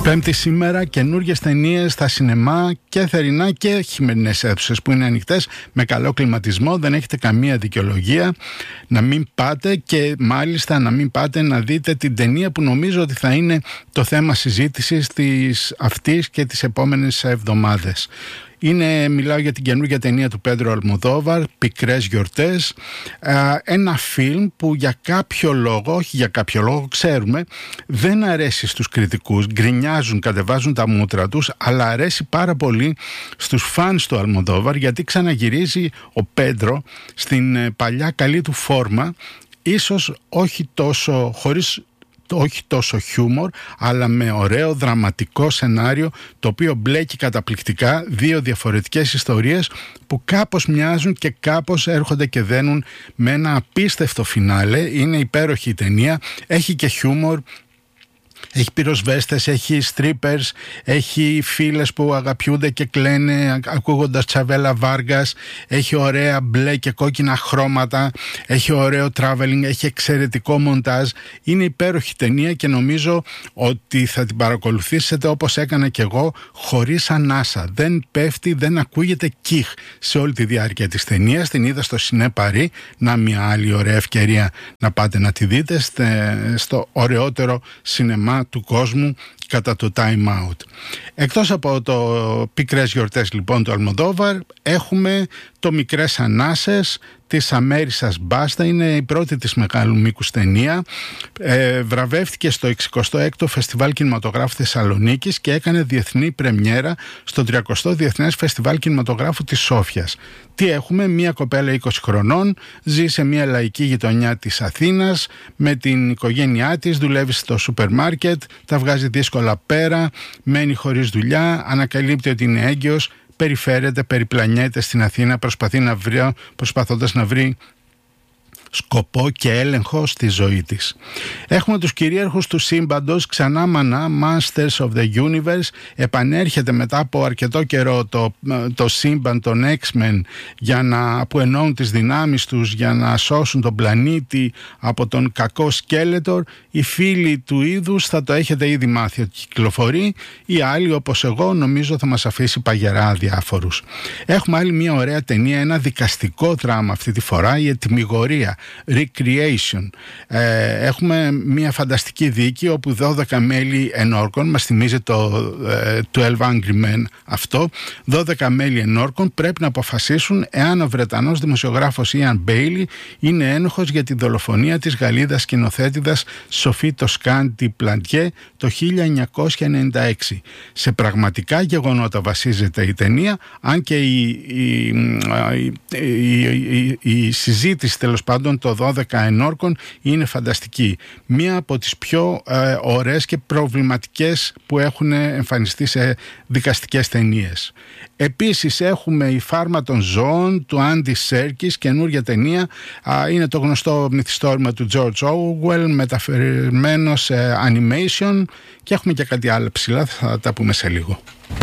Πέμπτη σήμερα, καινούργιες ταινίες στα σινεμά και θερινά και χειμερινές αίθουσες που είναι ανοιχτές με καλό κλιματισμό. Δεν έχετε καμία δικαιολογία να μην πάτε, και μάλιστα να μην πάτε να δείτε την ταινία που νομίζω ότι θα είναι το θέμα συζήτησης της αυτής και τις επόμενες εβδομάδες. Μιλάω για την καινούργια ταινία του Πέντρο Αλμοδόβαρ, Πικρές Γιορτές. Ένα φιλμ που για κάποιο λόγο, όχι για κάποιο λόγο, ξέρουμε, δεν αρέσει στους κριτικούς. Γκρινιάζουν, κατεβάζουν τα μούτρα τους, αλλά αρέσει πάρα πολύ στους φανς του Αλμοδόβαρ, γιατί ξαναγυρίζει ο Πέντρο στην παλιά καλή του φόρμα, ίσως όχι τόσο χιούμορ, αλλά με ωραίο δραματικό σενάριο, το οποίο μπλέκει καταπληκτικά δύο διαφορετικές ιστορίες που κάπως μοιάζουν και κάπως έρχονται και δένουν με ένα απίστευτο φινάλε. Είναι υπέροχη η ταινία, έχει και χιούμορ, έχει πυροσβέστες, έχει strippers, έχει φίλες που αγαπιούνται και κλαίνε ακούγοντας Τσαβέλα Βάργας, έχει ωραία μπλε και κόκκινα χρώματα, έχει ωραίο traveling, έχει εξαιρετικό μοντάζ. Είναι υπέροχη ταινία και νομίζω ότι θα την παρακολουθήσετε όπως έκανα και εγώ, χωρίς ανάσα. Δεν πέφτει, δεν ακούγεται κιχ σε όλη τη διάρκεια της ταινίας. Την είδα στο Σινέ Παρί, να μια άλλη ωραία ευκαιρία να πάτε να τη δείτε στο ωραιότερο σινεμά του κόσμου κατά το Time Out. Εκτός από το Πικρές Γιορτές λοιπόν του Αλμοδόβαρ, έχουμε το Μικρές Ανάσες της Αμέρισσας Μπάστα. Είναι η πρώτη της μεγάλου μήκους ταινία. Βραβεύτηκε στο 66ο Φεστιβάλ Κινηματογράφου Θεσσαλονίκης και έκανε διεθνή πρεμιέρα στο 30ο Διεθνές Φεστιβάλ Κινηματογράφου της Σόφιας. Τι έχουμε? Μια κοπέλα 20 χρονών, ζει σε μια λαϊκή γειτονιά της Αθήνας με την οικογένειά της, δουλεύει στο σούπερ μάρκετ, τα βγάζει δύσκολα πέρα, μένει χωρίς δουλειά, ανακαλύπτει ότι είναι έγκυος, περιφέρεται, περιπλανιέται στην Αθήνα προσπαθώντας να βρει σκοπό και έλεγχο στη ζωή της. Έχουμε τους κυρίαρχους του σύμπαντος, ξανά μανά, Masters of the Universe. Επανέρχεται μετά από αρκετό καιρό το σύμπαν των X-Men που ενώνουν τις δυνάμεις τους για να σώσουν τον πλανήτη από τον κακό Σκέλετορ. Οι φίλοι του είδους θα το έχετε ήδη μάθει ότι κυκλοφορεί. Οι άλλοι, όπως εγώ, νομίζω θα μας αφήσει παγερά αδιάφορους. Έχουμε άλλη μια ωραία ταινία, ένα δικαστικό δράμα αυτή τη φορά, η Ετυμηγορία, Recreation. Έχουμε μια φανταστική δίκη όπου 12 μέλη ενόρκων, μας θυμίζει το 12 Angry Men αυτό, 12 μέλη ενόρκων πρέπει να αποφασίσουν εάν ο Βρετανός δημοσιογράφος Ian Bailey είναι ένοχος για τη δολοφονία της Γαλλίδας σκηνοθέτηδας Σοφή Τοσκάντη Πλαντιέ το 1996. Σε πραγματικά γεγονότα βασίζεται η ταινία, αν και η συζήτηση τέλος πάντων των 12 ενόρκων είναι φανταστική. Μία από τις πιο ωραίες και προβληματικές που έχουν εμφανιστεί σε δικαστικές ταινίες. Επίσης έχουμε η Φάρμα των Ζώων του Άντι Σέρκης, καινούργια ταινία. Είναι το γνωστό μυθιστόρημα του George Orwell μεταφερμένο σε animation, και έχουμε και κάτι άλλο ψηλά, θα τα πούμε σε λίγο.